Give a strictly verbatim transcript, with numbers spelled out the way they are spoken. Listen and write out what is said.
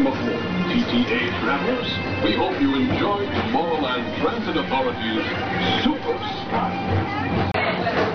aboard, T T A travelers. We hope you enjoyed Tomorrowland Transit Authority's Super Spy.